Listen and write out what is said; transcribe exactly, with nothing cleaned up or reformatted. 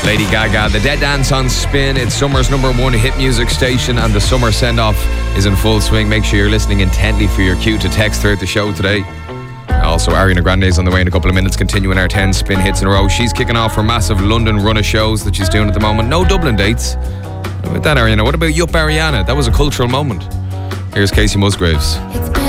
Lady Gaga, The Dead Dance on Spin. It's summer's number one hit music station, and the summer send-off is in full swing. Make sure you're listening intently for your cue to text throughout the show today. Also, Ariana Grande's on the way in a couple of minutes, continuing our ten spin hits in a row. She's kicking off her massive London run of shows that she's doing at the moment. No Dublin dates. What about that, Ariana? What about Yup Ariana? That was a cultural moment. Here's Casey Musgraves.